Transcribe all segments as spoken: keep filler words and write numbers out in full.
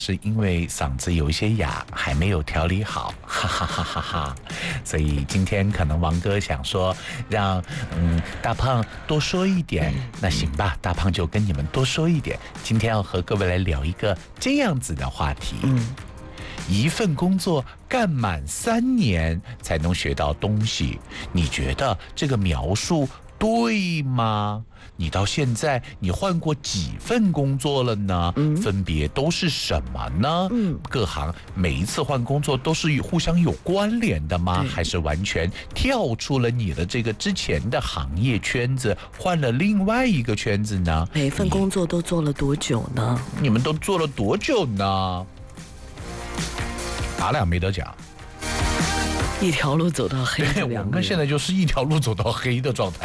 是因为嗓子有一些哑，还没有调理好，哈哈哈哈哈。所以今天可能王哥想说，让嗯大胖多说一点，那行吧，大胖就跟你们多说一点。今天要和各位来聊一个这样子的话题，嗯，一份工作干满三年才能学到东西，你觉得这个描述对吗？你到现在你换过几份工作了呢？嗯，分别都是什么呢？嗯，各行每一次换工作都是互相有关联的吗？还是完全跳出了你的这个之前的行业圈子，换了另外一个圈子呢？ 每一份工作都做了多久呢？ 你们都做了多久呢？咱俩没得讲， 一条路走到黑的两个人。 我们现在就是一条路走到黑的状态。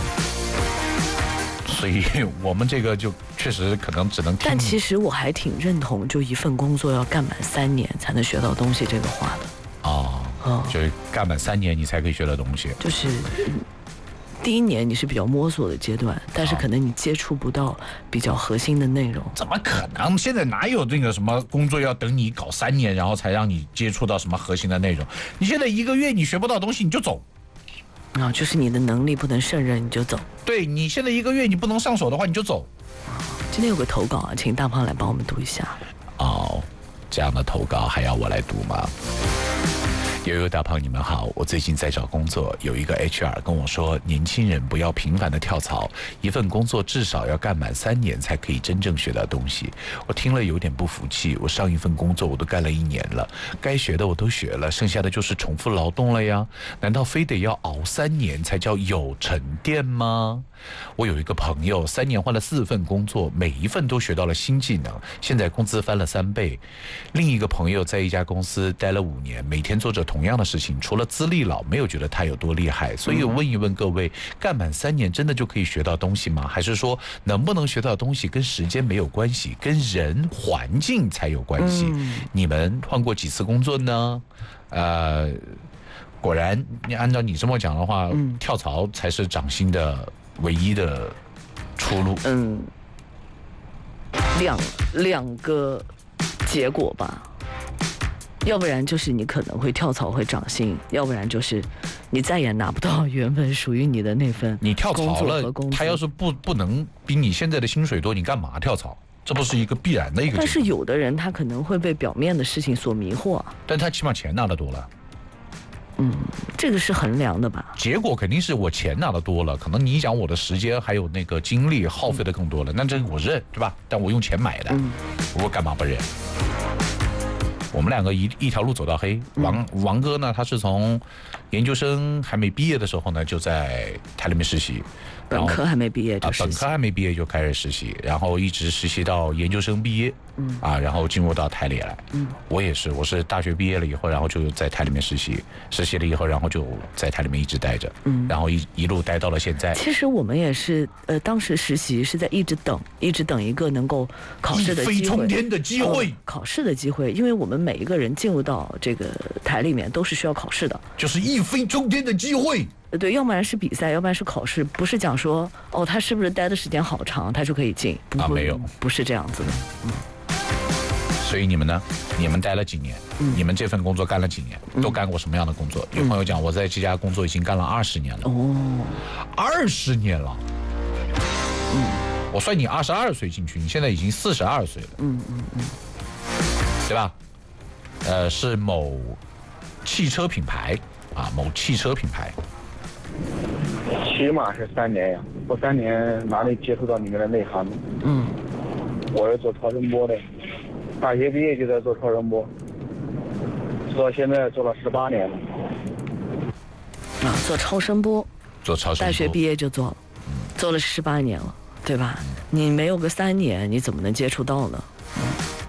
所以我们这个就确实可能只能听。 但其实我还挺认同，就一份工作要干满三年才能学到东西这个话的。 哦，哦就是干满三年你才可以学到东西。 就是、嗯、第一年你是比较摸索的阶段，但是可能你接触不到比较核心的内容。 怎么可能？现在哪有这个什么工作要等你搞三年，然后才让你接触到什么核心的内容？你现在一个月你学不到东西你就走。 啊、哦，就是你的能力不能胜任，你就走。 对，你现在一个月你不能上手的话，你就走。 今天有个投稿啊，请大胖来帮我们读一下。 哦，这样的投稿还要我来读吗？悠悠大胖，你们好，我最近在找工作，有一个 H R 跟我说，年轻人不要频繁的跳槽，一份工作至少要干满三年才可以真正学到东西。我听了有点不服气，我上一份工作我都干了一年了，该学的我都学了，剩下的就是重复劳动了呀，难道非得要熬三年才叫有沉淀吗？我有一个朋友三年换了四份工作，每一份都学到了新技能，现在工资翻了三倍。另一个朋友在一家公司待了五年，每天做着同样的事情，除了资历老，没有觉得他有多厉害。所以我问一问各位，干满三年真的就可以学到东西吗？还是说能不能学到东西跟时间没有关系，跟人环境才有关系？嗯、你们换过几次工作呢？呃，果然你按照你这么讲的话，嗯、跳槽才是涨薪的唯一的出路。 嗯，两两个结果吧，要不然就是你可能会跳槽会涨薪，要不然就是你再也拿不到原本属于你的那份你跳槽了，他要是不不能比你现在的薪水多，你干嘛跳槽？这不是一个必然的一个结果。 但是有的人他可能会被表面的事情所迷惑， 但他起码钱拿得多了。 嗯，这个是衡量的吧？ 结果肯定是我钱拿得多了，可能你讲我的时间还有那个精力耗费的更多了，那这个我认，对吧？但我用钱买的，嗯、我干嘛不认？我们两个一一条路走到黑。王王哥呢，他是从研究生还没毕业的时候呢，就在台里面实习。 本科还没毕业就实习、啊、 本科还没毕业就开始实习，然后一直实习到研究生毕业，嗯啊，然后进入到台里来。嗯，我也是，我是大学毕业了以后，然后就在台里面实习，实习了以后，然后就在台里面一直待着，嗯，然后一一路待到了现在。 其实我们也是，呃，当时实习是在一直等，一直等一个能够考试的机会， 一飞冲天的机会、 呃，考试的机会，因为我们每一个人进入到这个台里面都是需要考试的， 就是一飞冲天的机会。 对，要不然是比赛，要不然是考试，不是讲说哦，他是不是待的时间好长，他就可以进？不啊，没有， 不是这样子的。嗯。 所以你们呢？你们待了几年？嗯、你们这份工作干了几年？都干过什么样的工作？嗯、有朋友讲，我在这家工作已经干了二十年了。哦，二十年了。嗯，我算你二十二岁进去，你现在已经四十二岁了。嗯嗯嗯，对吧？呃，是某汽车品牌啊，某汽车品牌。 起码是三年呀，我三年哪里接触到你们的内涵呢？嗯，我是做超声波的，大学毕业就在做超声波，做到现在做了十八年了。 啊，做超声波， 做超声波， 大学毕业就做了，嗯、做了十八年了，对吧？嗯、你没有个三年，你怎么能接触到呢？嗯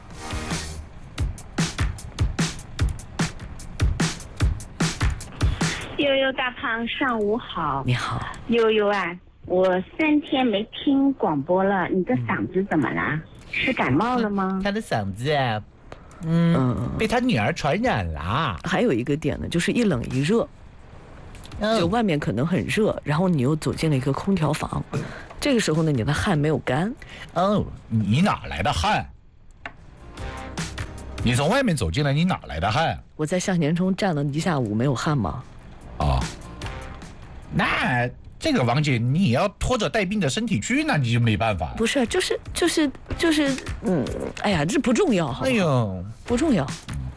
悠悠大胖，上午好。 你好， 悠悠啊，我三天没听广播了，你的嗓子怎么啦？是感冒了吗？ 他的嗓子啊，嗯，被他女儿传染了。 还有一个点呢，就是一冷一热，嗯、就外面可能很热，然后你又走进了一个空调房，这个时候呢，你的汗没有干。 哦，你哪来的汗？ 你从外面走进来，你哪来的汗？ 我在向前冲站了一下午，没有汗吗？ 哦，那这个王姐，你也要拖着带病的身体去，那你就没办法。 不是，就是就是就是，嗯，哎呀，这不重要，好不好？ 哎呦， 不重要。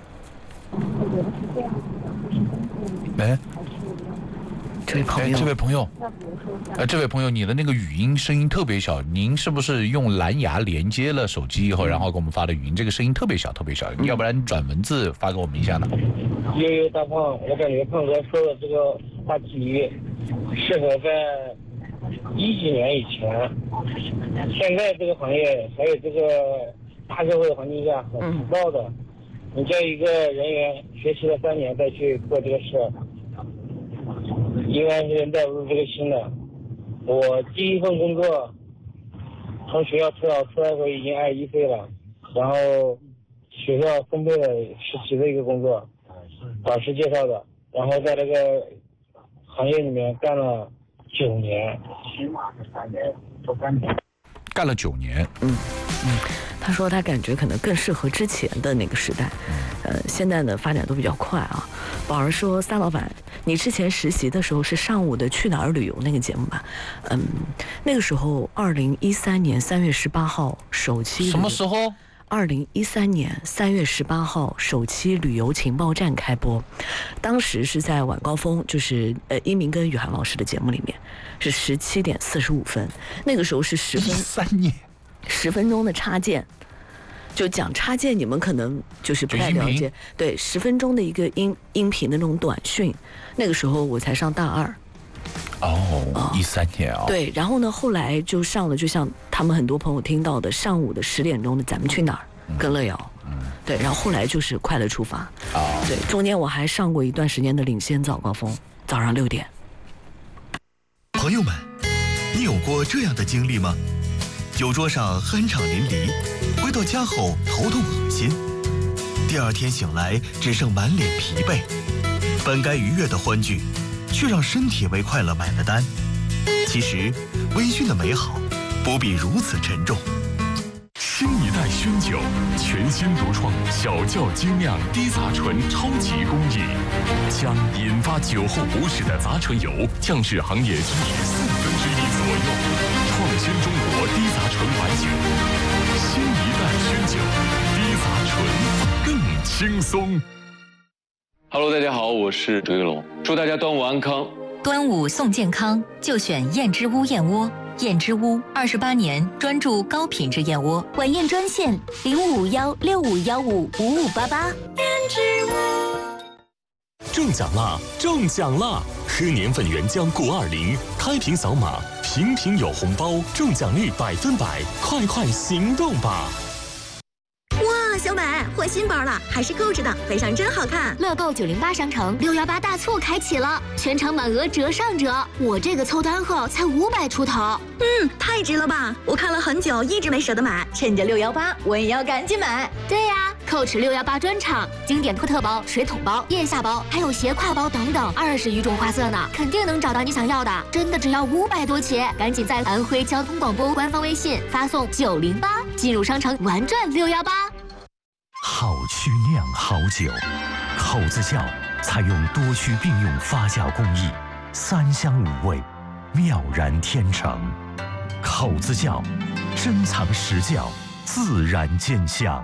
哎， 这位朋友， 哎，这位朋友，呃，这位朋友，你的那个语音声音特别小，您是不是用蓝牙连接了手机以后，然后给我们发的语音？这个声音特别小，特别小，嗯、要不然你转文字发给我们一下呢？ 悠悠大胖，我感觉胖哥说的这个话题适合在一几年以前，现在这个行业还有这个大社会环境下很浮躁的。你叫一个人员学习了三年再去做这个事，应该是带不住这个心的。我第一份工作从学校出来出来的时候已经二十一岁了，然后学校分配了实习的一个工作，导师介绍的，然后在这个行业里面干了九年，起码是三年，做三年， 干了九年， 嗯嗯。他说他感觉可能更适合之前的那个时代，呃，现在呢发展都比较快啊。宝儿说：“撒老板，你之前实习的时候是上午的去哪儿旅游那个节目吧？嗯，那个时候二零一三年三月十八号首期， 什么时候？ 二零一三年三月十八号首期旅游情报站开播，当时是在晚高峰，就是呃一鸣跟雨涵老师的节目里面，是十七点四十五分，那个时候是十分三年。” 十分钟的插件，就讲插件，你们可能就是不太了解。对，十分钟的一个音音频的那种短讯，那个时候我才上大二。 哦，一三年啊、哦。 对，然后呢，后来就上了，就像他们很多朋友听到的，上午的十点钟的《咱们去哪儿》嗯、跟乐瑶。嗯。对，然后后来就是快乐出发。啊、哦。对，中间我还上过一段时间的领先早高峰，早上六点。 朋友们，你有过这样的经历吗？酒桌上酣畅淋漓，回到家后头痛恶心，第二天醒来只剩满脸疲惫，本该愉悦的欢聚，却让身体为快乐买了单。其实，微醺的美好不必如此沉重。 新一代熏酒，全新独创小窖精酿低杂醇超级工艺，将引发酒后不适的杂醇油降至行业低于四分之一左右。创新中国低杂醇白酒，新一代熏酒，低杂醇更轻松。 Hello， 大家好，我是周一龙，祝大家端午安康。 端午送健康，就选燕之屋燕窝。燕之屋二十八年专注高品质燕窝， 晚宴专线零五幺六五幺五五五八八。燕之屋中奖啦！中奖啦！喝年份原浆谷二零，开瓶扫码，瓶瓶有红包，中奖率百分百，快快行动吧！ 哇，小美换新包了，还是购置的，配上真好看。乐购九零八商城六幺八大促开启了，全场满额折上折，我这个凑单后才五百出头。嗯，太值了吧！我看了很久，一直没舍得买，趁着六幺八，我也要赶紧买。对呀、啊，蔻驰六幺八专场，经典托特包、水桶包、腋下包，还有斜挎包等等，二十余种花色呢，肯定能找到你想要的。真的只要五百多起，赶紧在安徽交通广播官方微信发送九零八，进入商城玩转六幺八。 好曲酿好酒，口子窖采用多区并用发酵工艺，三香五味，妙然天成。口子窖，珍藏实窖，自然见香。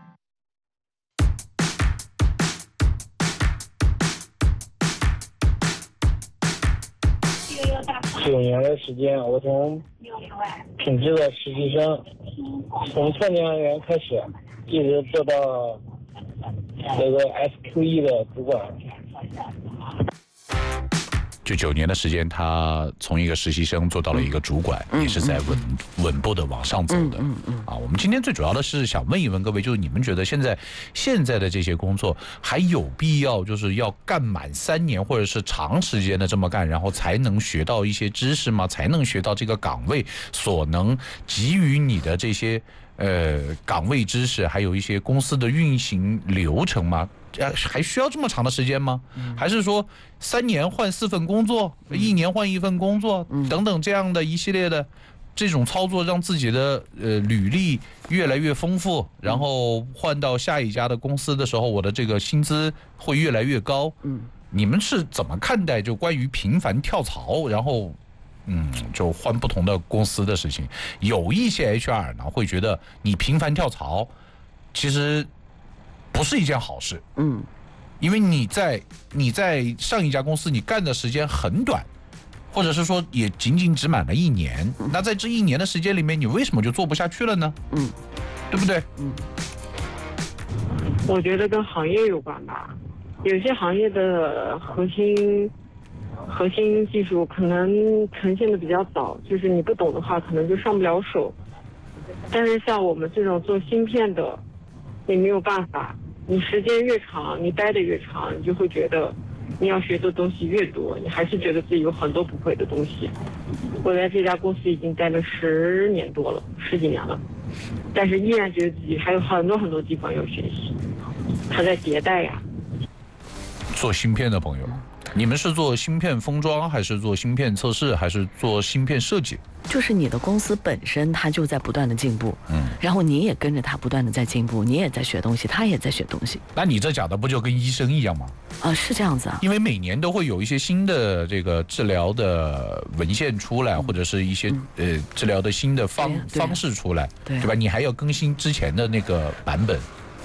九年的时间，我从品质的实习生，从测量员开始，一直做到这个 S Q E 的主管。 就九年的时间，他从一个实习生做到了一个主管，嗯、也是在稳、嗯、稳步的往上走的。嗯嗯啊，我们今天最主要的是想问一问各位，就是你们觉得现在现在的这些工作还有必要，就是要干满三年或者是长时间的这么干，然后才能学到一些知识吗？才能学到这个岗位所能给予你的这些呃岗位知识，还有一些公司的运行流程吗？呃，还需要这么长的时间吗？嗯、还是说三年换四份工作，嗯、一年换一份工作，嗯、等等这样的一系列的这种操作让自己的呃履历越来越丰富，然后换到下一家的公司的时候，我的这个薪资会越来越高。嗯，你们是怎么看待就关于频繁跳槽，然后嗯就换不同的公司的事情？有一些 H R 呢会觉得你频繁跳槽，其实不是一件好事。嗯，因为你在你在上一家公司你干的时间很短。或者是说也仅仅只满了一年，嗯、那在这一年的时间里面，你为什么就做不下去了呢？嗯，对不对？嗯， 我觉得跟行业有关吧，有些行业的核心核心技术可能呈现的比较早，就是你不懂的话，可能就上不了手。但是像我们这种做芯片的，你没有办法，你时间越长，你待的越长，你就会觉得。你要学的东西越多，你还是觉得自己有很多不会的东西。我在这家公司已经待了十年多了，十几年了，但是依然觉得自己还有很多很多地方要学习，还在迭代呀。 做芯片的朋友，你们是做芯片封装，还是做芯片测试，还是做芯片设计？ 就是你的公司本身它就在不断的进步，嗯，然后你也跟着它不断的在进步，你也在学东西，他也在学东西。 那你这讲的不就跟医生一样吗？ 啊，是这样子啊。 因为每年都会有一些新的这个治疗的文献出来，嗯、或者是一些、嗯、呃治疗的新的方、啊、方式出来，对, 对吧？你还要更新之前的那个版本。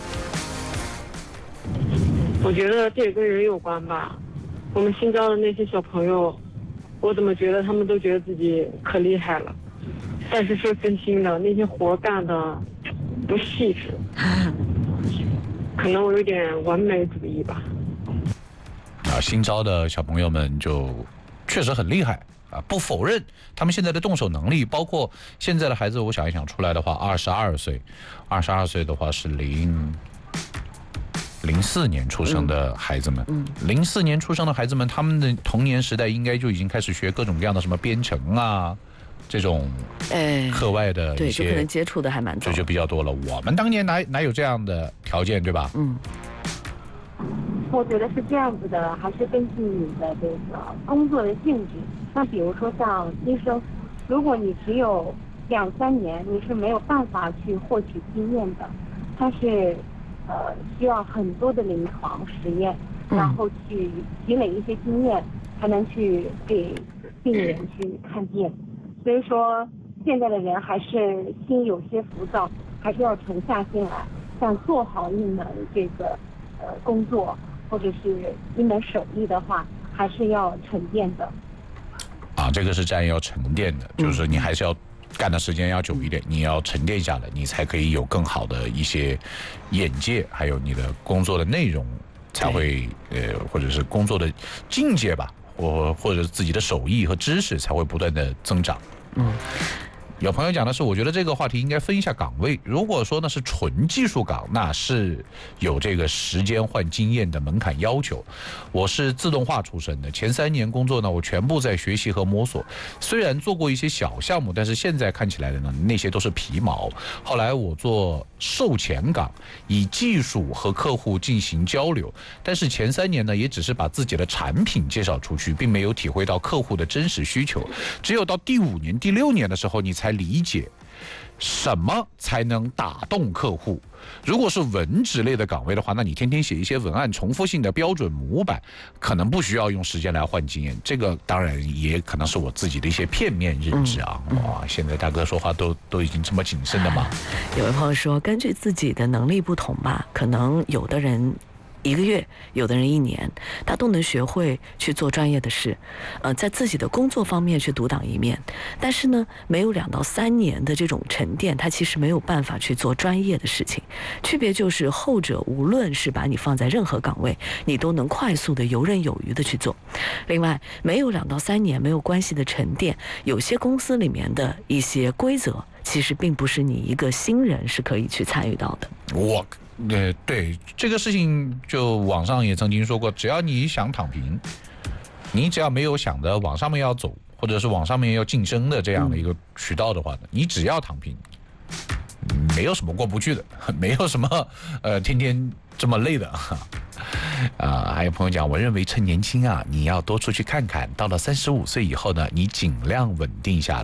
我觉得这也跟人有关吧。我们新招的那些小朋友。我怎么觉得他们都觉得自己可厉害了，但是说真心的，那些活干的不细致，可能我有点完美主义吧。 啊，新招的小朋友们就确实很厉害啊，不否认他们现在的动手能力，包括现在的孩子，我想一想出来的话，二十二岁，二十二岁的话是零。零四年出生的孩子们，零四、嗯、年出生的孩子们，他们的童年时代应该就已经开始学各种各样的什么编程啊，这种课外的一些， 对，就可能接触的还蛮多， 这就比较多了。我们当年哪哪有这样的条件，对吧？嗯， 我觉得是这样子的，还是根据你的这个工作的性质。那比如说像医生，如果你只有两三年，你是没有办法去获取经验的，它是。呃，需要很多的临床实验，然后去积累一些经验，才能去给病人去看病。所以说，现在的人还是心有些浮躁，还是要沉下心来，想做好一门这个呃工作或者是一门手艺的话，还是要沉淀的。 啊，这个是这样要沉淀的，就是你还是要。干的时间要久一点，你要沉淀下来，你才可以有更好的一些眼界，还有你的工作的内容才会呃，或者是工作的境界吧，或或者自己的手艺和知识才会不断的增长。嗯。有朋友讲的是，我觉得这个话题应该分一下岗位。如果说呢是纯技术岗，那是有这个时间换经验的门槛要求。我是自动化出身的，前三年工作呢，我全部在学习和摸索。虽然做过一些小项目，但是现在看起来的呢，那些都是皮毛。后来我做售前岗，以技术和客户进行交流，但是前三年呢，也只是把自己的产品介绍出去，并没有体会到客户的真实需求。只有到第五年、第六年的时候，你才理解什么才能打动客户。如果是文职类的岗位的话，那你天天写一些文案，重复性的标准模板，可能不需要用时间来换经验。这个当然也可能是我自己的一些片面认知啊。嗯嗯、哇，现在大哥说话都都已经这么谨慎的吗？ 有位朋友说，根据自己的能力不同吧，可能有的人一个月，有的人一年，他都能学会去做专业的事，呃，在自己的工作方面去独当一面。但是呢，没有两到三年的这种沉淀，他其实没有办法去做专业的事情。区别就是后者无论是把你放在任何岗位，你都能快速的游刃有余的去做。另外，没有两到三年没有关系的沉淀，有些公司里面的一些规则，其实并不是你一个新人是可以去参与到的。 我。呃，对这个事情，就网上也曾经说过，只要你想躺平，你只要没有想着往上面要走，或者是往上面要晋升的这样的一个渠道的话呢，嗯、你只要躺平，没有什么过不去的，没有什么呃天天这么累的。啊，还有朋友讲，我认为趁年轻啊，你要多出去看看，到了三十五岁以后呢，你尽量稳定下来。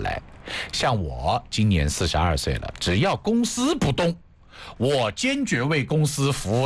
像我今年四十二岁了，只要公司不动，我坚决为公司服务。